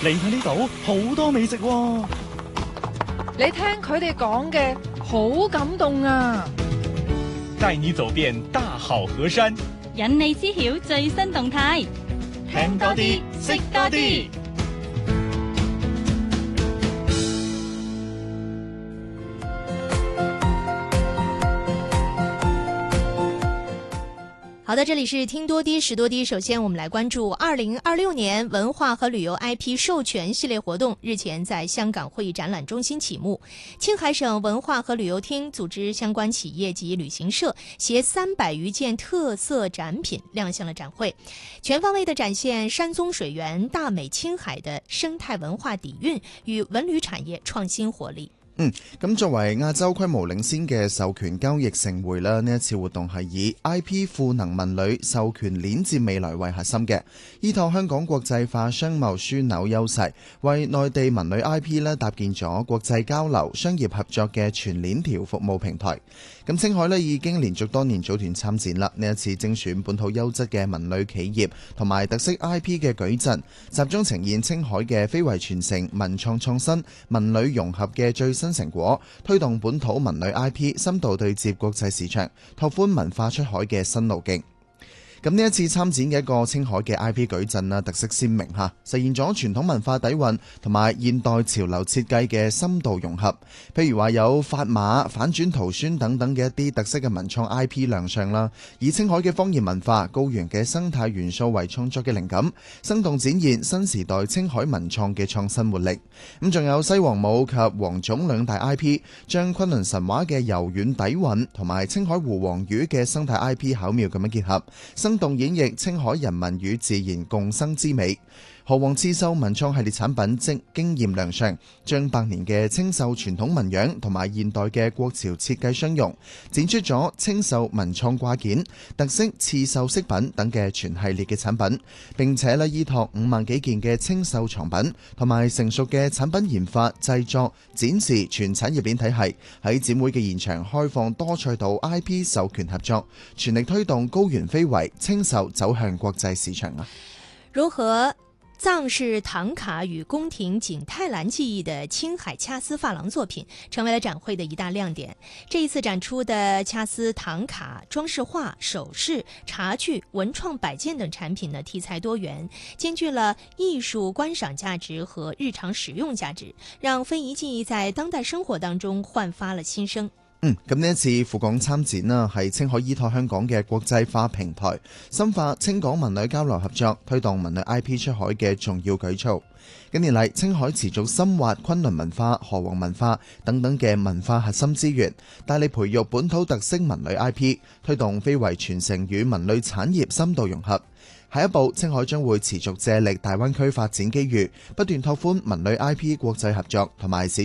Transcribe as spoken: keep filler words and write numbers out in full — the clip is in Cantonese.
嚟睇呢度好多美食喎。 你聽佢哋講嘅好感動啊！ 帶你走遍大好河山， 引你知曉最新動態， 聽多啲，識多啲。 好的，这里是听多啲识多啲。首先我们来关注二零二六年文化和旅游 I P 授权系列活动日前在香港会议展览中心启幕。青海省文化和旅游厅组织相关企业及旅行社携三百余件特色展品亮相了展会，全方位的展现山宗水源、大美青海的生态文化底蕴与文旅产业创新活力。 嗯，咁作為亞洲規模領先嘅授權交易盛會啦，呢一次活動係以 I P 賦能文旅授權鏈接未來為核心嘅，依託香港國際化商貿樞紐優勢，為內地文旅 I P 咧搭建咗國際交流、商業合作嘅全鏈條服務平台。咁青海咧已經連續多年組團參展啦，呢一次精選本土優質嘅文旅企業同埋特色 I P 嘅舉陣，集中呈現青海嘅非遺傳承、文創創新、文旅融合嘅最新成果，推動本土文旅 I P 深度對接國際市場，拓寬文化出海嘅新路徑。咁呢一次參展嘅一個青海嘅 I P 舉陣啦，特色鮮明嚇，實現咗傳統文化底蘊同埋現代潮流設計嘅深度融合。譬如話有發馬、反轉圖宣等等嘅一啲特色嘅文創 I P 亮相啦，以青海嘅方言文化、高原嘅生態元素為創作嘅靈感，生動展現新時代青海文創嘅創新活力。咁仲有西王母及黃種兩大 I P， 將崑崙神話嘅柔軟底蘊同埋青海湖黃魚嘅生態 I P 巧妙咁樣結合，生動演繹青海人民與自然共生之美。河王刺繡文創系列產品即經驗亮相，將百年嘅青繡傳統紋樣同埋現代嘅國潮設計相融，展出咗青繡文創掛件、特色刺繡飾品等嘅全系列嘅產品，並且咧依託五萬幾件嘅青繡藏品同埋成熟嘅產品研發、製作、展示全產業鏈體系，喺展會嘅現場開放多賽道 I P 授權合作，全力推動高原非遺青繡走向國際市場啊！ 如何藏式唐卡与宫廷景泰蓝技艺的青海掐丝珐琅作品成为了展会的一大亮点。这一次展出的掐丝唐卡、装饰画、首饰、茶具、文创摆件等产品呢，题材多元，兼具了艺术观赏价值和日常使用价值，让非遗技艺在当代生活当中焕发了新生。 嗯，咁呢一次赴港參展啦，係青海依託香港嘅國際化平台，深化青港文旅交流合作，推動文旅 I P 出海嘅重要舉措。近年嚟，青海持續深挖崑崙文化、河王文化等等嘅文化核心資源，大力培育本土特色文旅 I P， 推動非遺傳承與文旅產業深度融合。下一步，青海將會持續借力大灣區發展機遇，不斷拓寬文旅 I P 國際合作同埋市